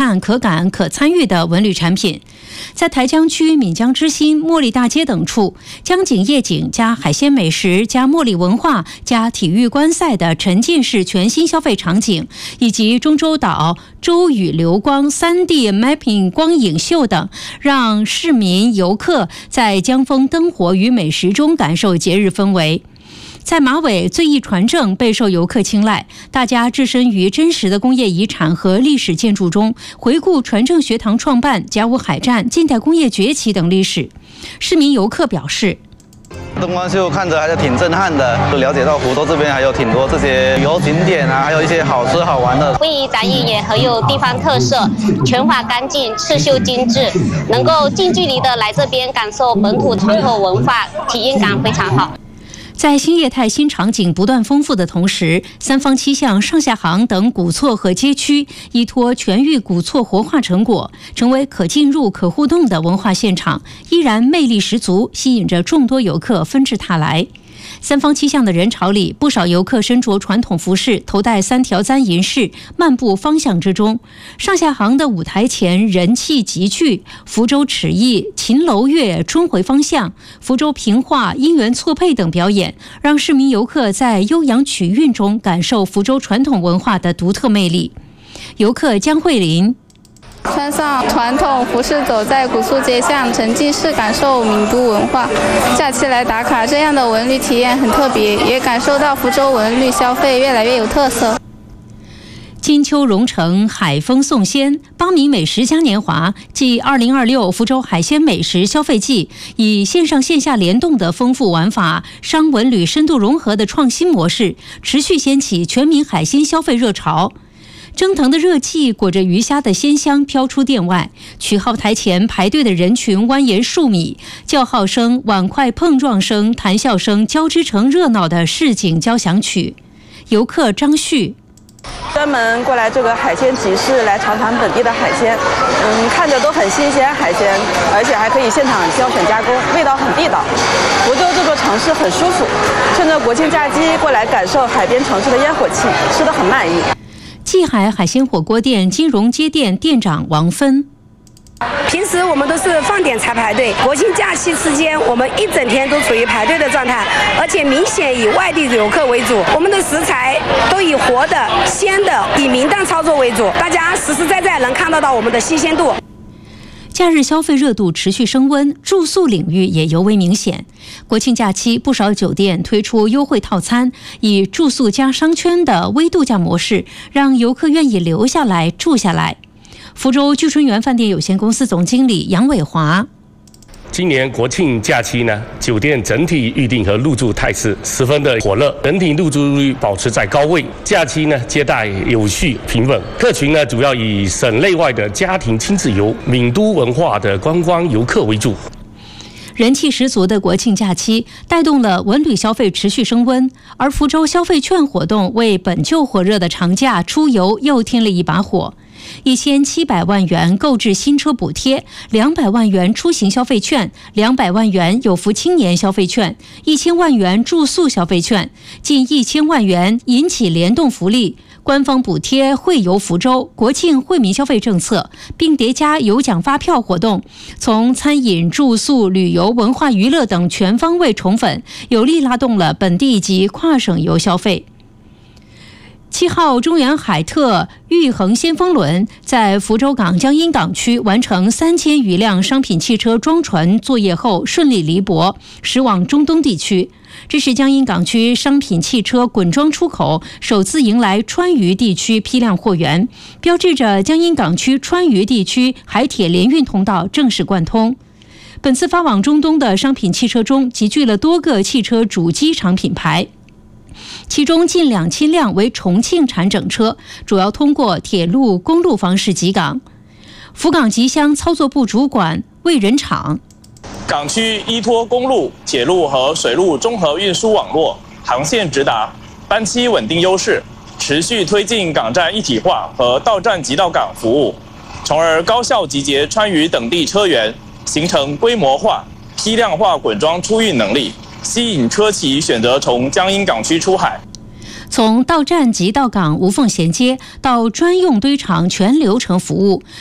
看、可感、可参与的文旅产品。在台江区闽江之心、茉莉大街等处，江景夜景加海鲜美食加茉莉文化加体育观赛的沉浸式全新消费场景，以及中洲岛洲雨流光 3D Mapping 光影秀等，让市民游客在江风灯火与美食中感受节日氛围。在马尾最艺船证备受游客青睐，大家置身于真实的工业遗产和历史建筑中，回顾船证学堂创办、甲午海战、近代工业崛起等历史。市民游客表示， 灯光秀看着还是挺震撼的，了解到福州这边还有挺多这些旅游景点啊，还有一些好吃好玩的。 会议展演也很有地方特色，全画干净，刺绣精致，能够近距离的来这边感受本土传统文化，体验感非常好。 在新业态新场景不断丰富的同时，三坊七巷、上下行等古厝和街区依托全域古厝活化成果，成为可进入、可互动的文化现场，依然魅力十足，吸引着众多游客纷至沓来。三坊七巷的人潮里，不少游客身着传统服饰，头戴3条簪银饰，漫步方向之中。上下行的舞台前人气集聚，福州尺艺、秦楼乐、春回方向、福州评话、音缘错配等表演，让市民游客在悠扬曲韵中感受福州传统文化的独特魅力。游客江慧琳。 穿上传统服饰，走在古厝街巷，沉浸式感受闽都文化。假期来打卡，这样的文旅体验很特别，也感受到福州文旅消费越来越有特色。金秋蓉城海风送鲜，8米美食嘉年华暨2026福州海鲜美食消费季，以线上线下联动的丰富玩法、商文旅深度融合的创新模式，持续掀起全民海鲜消费热潮。蒸腾的热气裹着鱼虾的鲜香飘出店外，取号台前排队的人群蜿蜒数米，叫号声、碗筷碰撞声、谈笑声交织成热闹的市井交响曲。游客张旭。 专门过来这个海鲜集市来尝尝本地的海鲜，看着都很新鲜海鲜，而且还可以现场挑选加工，味道很地道。福州这座城市很舒服，趁着国庆假期过来感受海边城市的烟火气，吃得很满意。 济海海鲜火锅店金融街店店长王芬。 平时我们都是放点才排队，国庆假期期间我们一整天都处于排队的状态，而且明显以外地游客为主。我们的食材都以活的、鲜的，以明档操作为主，大家实实在在能看得到我们的新鲜度。 假日消费热度持续升温，住宿领域也尤为明显。国庆假期，不少酒店推出优惠套餐，以住宿加商圈的微度假模式，让游客愿意留下来住下来。福州聚春园饭店有限公司总经理杨伟华。 今年国庆假期呢，酒店整体预订和入住态势十分的火热，整体入住率保持在高位。假期呢，接待有序平稳，客群呢主要以省内外的家庭亲子游、闽都文化的观光游客为主。 人气十足的国庆假期带动了文旅消费持续升温，而福州消费券活动为本就火热的长假出游又添了一把火。1700万元购置新车补贴，200万元出行消费券，200万元有福青年消费券，1000万元住宿消费券，近1000万元引起联动福利。官方补贴惠游福州国庆惠民消费政策，并叠加有奖发票活动，从餐饮、住宿、旅游、文化娱乐等全方位宠粉，有力拉动了本地及跨省游消费。7号中原海特玉衡先锋轮在福州港江阴港区完成3000余辆商品汽车装船作业后顺利离泊，驶往中东地区。这是江阴港区商品汽车滚装出口首次迎来川渝地区批量货源，标志着江阴港区川渝地区海铁联运通道正式贯通。本次发往中东的商品汽车中集聚了多个汽车主机厂品牌，其中近2000辆为重庆产整车，主要通过铁路、公路方式集港。福港集箱操作部主管魏仁场。 港区依托公路、铁路和水路综合运输网络，航线直达，班期稳定优势，持续推进港站一体化和到站即到港服务，从而高效集结川渝等地车源，形成规模化、批量化滚装出运能力，吸引车企选择从江阴港区出海。 从到站即到港无缝衔接到专用堆场全流程服务，